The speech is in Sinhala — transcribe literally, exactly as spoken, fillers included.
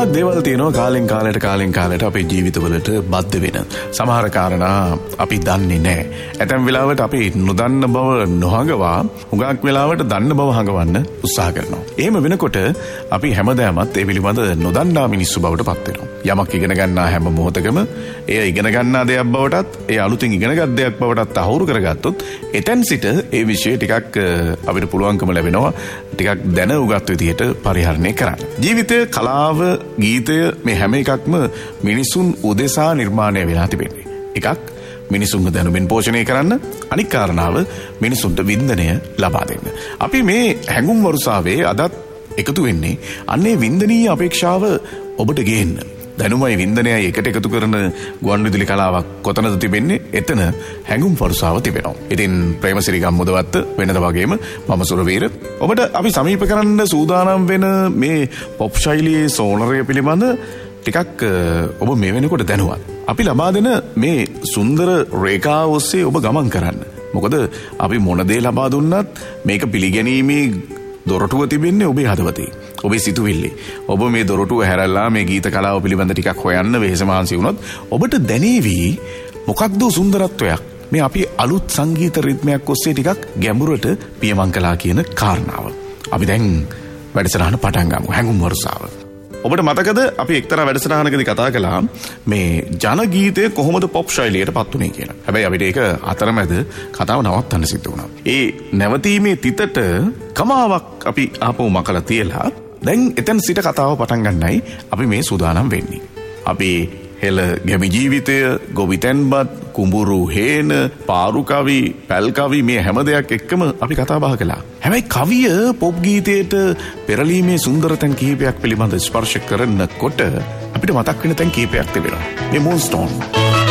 ගොඩාක් දේවල් තියෙනවා කාලෙන් කාලයට කාලෙන් කාලයට අපේ ජීවිතවලට බද්ධ වෙන. සමහර කාරණා අපි දන්නේ නැහැ. ඇතැම් වෙලාවට අපි නොදන්න බව නොහඟවා හුඟක් වෙලාවට දන්න බව හඟවන්න උත්සාහ කරනවා. එහෙම වෙනකොට අපි හැමදාමත් ඒ පිළිබඳ නොදන්නා මිනිස්සු බවට පත් වෙනවා. යමක් ඉගෙන ගන්නා හැම මොහොතකම එය ඉගෙන ගන්නා දෙයක් බවටත් ඒ අලුතින් ඉගෙනගත් දෙයක් බවටත් අහුරු කරගත්තොත් එතෙන් සිට ඒ විෂය ටිකක් අපිට පුළුවන්කම ලැබෙනවා ටිකක් දැන උගත් විදිහට පරිහරණය කරන්න. ජීවිතය, කලාව, ගීතය මේ හැම එකක්ම මිනිසුන් උදෙසා නිර්මාණය වෙලා තිබෙන්නේ. එකක් මිනිසුන්ව දැනුමින් පෝෂණය කරන්න, අනික් කාරණාව මිනිසුන්ට වින්දනය ලබා දෙන්න. අපි මේ හැඟුම් වරුසාවේ අදත් එකතු වෙන්නේ අන්නේ වින්දනීය අපේක්ෂාව ඔබට ගේන්න. දැනුමයි වින්දනයයි එකට එකතු කරන ගුවන්විදුලි කලාවක් කොතනද තිබෙන්නේ? එතන හැඟුම් වරුසාව තිබෙනවා. ඉතින් ප්‍රේමසිරි ගම්මුදවත්ත වෙනද වගේම මම සුරවීර ඔබට අපි සමීප කරන්න සූදානම් වෙන මේ පොප් ශෛලියේ සෝනරය පිළිබඳ ටිකක් ඔබ මේ වෙනකොට දැනුවත්. අපි ලබා දෙන මේ සුන්දර රේඛාව ඔස්සේ ඔබ ගමන් කරන්න. මොකද අපි මොන දේ ලබා දුන්නත් මේක පිළිගැනීමේ දොරටුව තිබෙන්නේ ඔබේ හදවතේ, ඔබේ සිතුවිල්ලේ. ඔබ මේ දොරටුව හැරලා මේ ගීත කලාව පිළිබඳ ටිකක් හොයන්න වෙහෙස මහන්සි වුණොත් ඔබට දැනේවි මොකක්ද සුන්දරත්වයක් මේ අපි අලුත් සංගීත රිද්මයක් ඔස්සේ ටිකක් ගැඹුරට පියමන් කළා කියන කාරණාව. අපි දැන් වැඩසටහන පටන් ගමු. හැඟුම් වරුසාව. ඔබට මතකද අපි එක්තරා වැඩසටහනකදී කතා කළා මේ ජන ගීතය කොහොමද පොප් ශෛලියට පත් වුනේ කියලා. හැබැයි අපිට ඒක අතරමැද කතාව නවත්තන්න සිද්ධ වුණා. ඒ නැවතීමේ තිතට කමාවක් අපි ආපහු මකලා තියලා දැන් එතන සිට කතාව පටන් ගන්නයි අපි මේ සූදානම් වෙන්නේ. අපි හෙළ ගැමි ජීවිතය, ගොවිතැන්පත්, කුඹුරු හේන, පාරු කවි, පැල් කවි මේ හැම දෙයක් එක්කම අපි කතා බහ කළා. හැබැයි කවිය පොප් ගීතයට පෙරලීමේ සුන්දර තැන් කිහිපයක් පිළිබඳ ස්පර්ශ කරනකොට අපිට මතක් වෙන තැන් කිහිපයක් තිබෙනවා. මේ මූන්ස්ටෝන්